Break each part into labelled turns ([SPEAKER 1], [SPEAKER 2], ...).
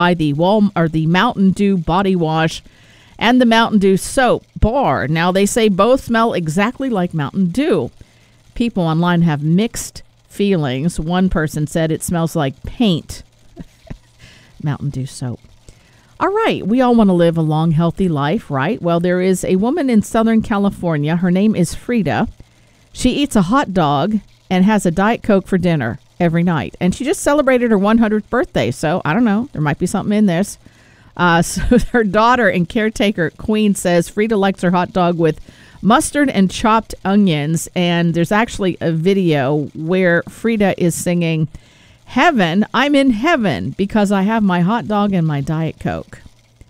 [SPEAKER 1] by the Mountain Dew body wash and the Mountain Dew soap bar. Now, they say both smell exactly like Mountain Dew. People online have mixed feelings. One person said it smells like paint. Mountain Dew soap. All right, we all want to live a long, healthy life, right? Well, there is a woman in Southern California. Her name is Frida. She eats a hot dog and has a Diet Coke for dinner every night. And she just celebrated her 100th birthday, so I don't know. There might be something in this. So her daughter and caretaker, Queen, says Frida likes her hot dog with mustard and chopped onions. And there's actually a video where Frida is singing, "Heaven, I'm in heaven because I have my hot dog and my Diet Coke."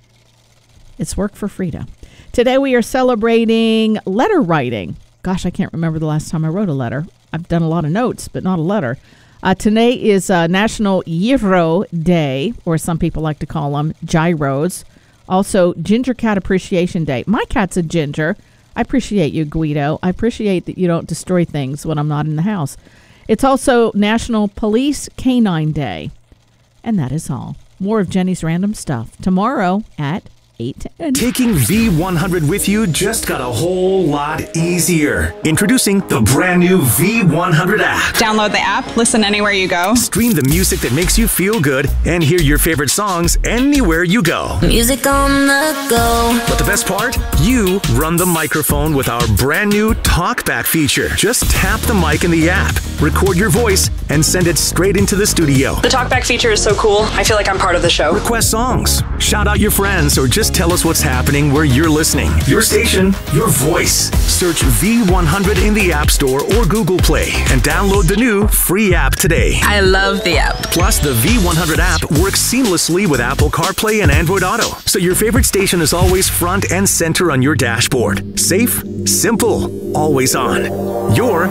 [SPEAKER 1] It's work for Frida. Today we are celebrating letter writing. Gosh, I can't remember the last time I wrote a letter. I've done a lot of notes, but not a letter. Today is National Gyro Day, or some people like to call them gyros. Also, Ginger Cat Appreciation Day. My cat's a ginger. I appreciate you, Guido. I appreciate that you don't destroy things when I'm not in the house. It's also National Police Canine Day. And that is all. More of Jenny's Random Stuff tomorrow at 8:10.
[SPEAKER 2] Taking V100 with you just got a whole lot easier. Introducing the brand new V100 app.
[SPEAKER 3] Download the app, listen anywhere you go.
[SPEAKER 2] Stream the music that makes you feel good and hear your favorite songs anywhere you go.
[SPEAKER 4] Music on the go.
[SPEAKER 2] But the best part? You run the microphone with our brand new TalkBack feature. Just tap the mic in the app, record your voice, and send it straight into the studio.
[SPEAKER 3] The TalkBack feature is so cool. I feel like I'm part of the show.
[SPEAKER 2] Request songs, shout out your friends, or just tell us what's happening where you're listening. Your station, your voice. Search V100 in the App Store or Google Play and download the new free app today.
[SPEAKER 3] I love the app.
[SPEAKER 2] Plus, the V100 app works seamlessly with Apple CarPlay and Android Auto, so your favorite station is always front and center on your dashboard. Safe, simple, always on. Your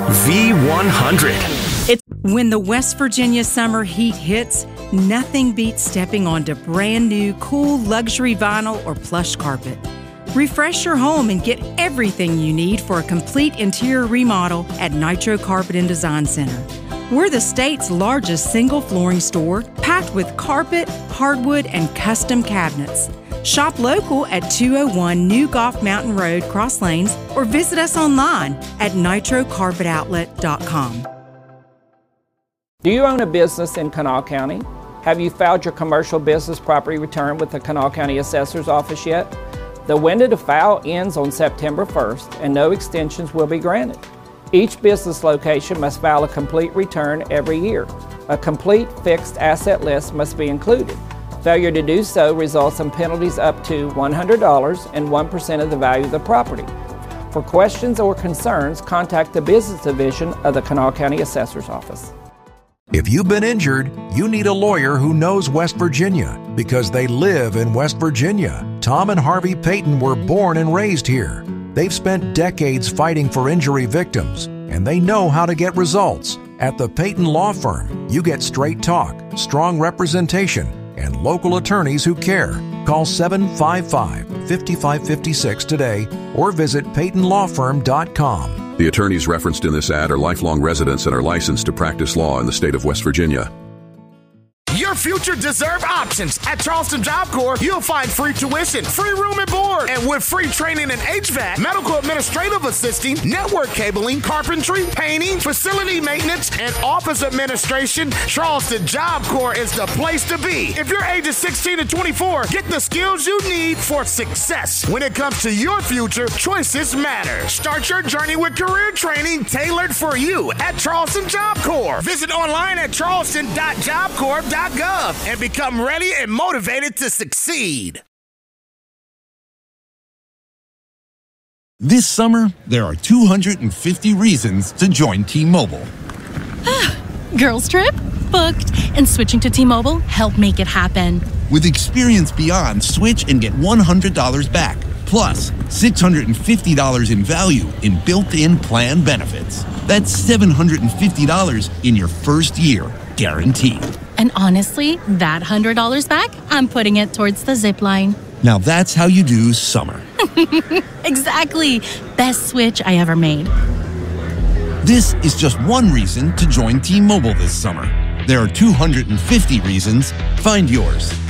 [SPEAKER 2] V100.
[SPEAKER 5] When the West Virginia summer heat hits, nothing beats stepping onto brand new, cool luxury vinyl or plush carpet. Refresh your home and get everything you need for a complete interior remodel at Nitro Carpet and Design Center. We're the state's largest single flooring store, packed with carpet, hardwood, and custom cabinets. Shop local at 201 New Golf Mountain Road, Cross Lanes, or visit us online at nitrocarpetoutlet.com.
[SPEAKER 6] Do you own a business in Kanawha County? Have you filed your commercial business property return with the Kanawha County Assessor's Office yet? The window to file ends on September 1st and no extensions will be granted. Each business location must file a complete return every year. A complete fixed asset list must be included. Failure to do so results in penalties up to $100 and 1% of the value of the property. For questions or concerns, contact the Business Division of the Kanawha County Assessor's Office.
[SPEAKER 7] If you've been injured, you need a lawyer who knows West Virginia because they live in West Virginia. Tom and Harvey Payton were born and raised here. They've spent decades fighting for injury victims, and they know how to get results. At the Payton Law Firm, you get straight talk, strong representation, and local attorneys who care. Call 755-5556 today or visit PaytonLawFirm.com.
[SPEAKER 8] The attorneys referenced in this ad are lifelong residents and are licensed to practice law in the state of West Virginia.
[SPEAKER 9] Your future deserve options. At Charleston Job Corps, you'll find free tuition, free room and board, and with free training in HVAC, medical administrative assisting, network cabling, carpentry, painting, facility maintenance, and office administration, Charleston Job Corps is the place to be. If you're ages 16 to 24, get the skills you need for success. When it comes to your future, choices matter. Start your journey with career training tailored for you at Charleston Job Corps. Visit online at charleston.jobcorps.gov and become ready and motivated to succeed.
[SPEAKER 10] This summer, there are 250 reasons to join T-Mobile.
[SPEAKER 11] Girls trip? Booked. And switching to T-Mobile helped make it happen.
[SPEAKER 10] With Experience Beyond, switch and get $100 back. Plus, $650 in value in built-in plan benefits. That's $750 in your first year, guaranteed.
[SPEAKER 11] And honestly, that $100 back, I'm putting it towards the zip line.
[SPEAKER 10] Now that's how you do summer.
[SPEAKER 11] Exactly. Best switch I ever made.
[SPEAKER 10] This is just one reason to join T-Mobile this summer. There are 250 reasons. Find yours.